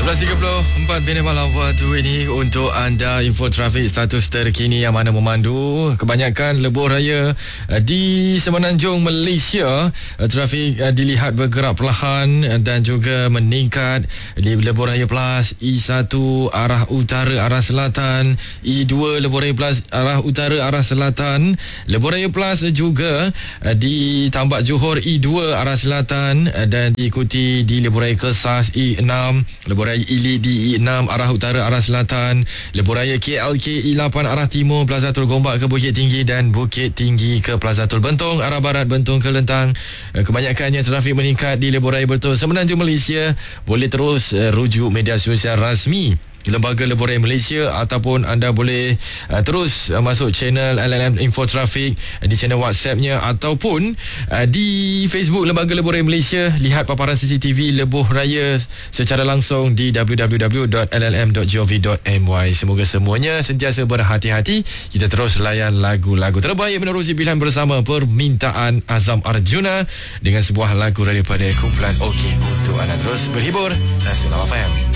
11.34 Bina Malam waktu ini untuk anda info trafik status terkini yang mana memandu kebanyakan lebuh raya di Semenanjung Malaysia. Trafik dilihat bergerak perlahan dan juga meningkat di lebuh raya plus E1 arah utara arah selatan, E2 lebuh raya plus arah utara arah selatan, lebuh raya plus juga di Tambak Johor E2 arah selatan dan diikuti di lebuh raya Kesas E6, lebuh raya Ili di E6 arah utara arah selatan, lebuh raya KLK E8 arah timur Plaza Tul Gombak ke Bukit Tinggi dan Bukit Tinggi ke Plaza Tul Bentong arah barat Bentong ke Lentang. Kebanyakannya trafik meningkat di lebuh raya Bertul Semenanjung Malaysia. Boleh terus rujuk media sosial rasmi Lembaga Lebuh Raya Malaysia ataupun anda boleh terus masuk channel LLM Info Trafik di channel WhatsAppnya ataupun di Facebook Lembaga Lebuh Raya Malaysia. Lihat paparan CCTV Lebuh Raya secara langsung di www.llm.gov.my. Semoga semuanya sentiasa berhati-hati. Kita terus layan lagu-lagu terbaik menerusi pilihan bersama permintaan Azam Arjuna dengan sebuah lagu daripada kumpulan OK untuk anda terus berhibur. Nasional FM.